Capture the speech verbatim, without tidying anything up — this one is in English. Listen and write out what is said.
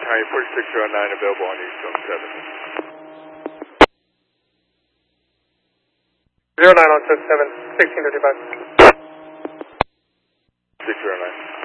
County forty-six oh nine available on East Zone seven. zero nine on Zone seven, sixteen fifty-five. six oh nine.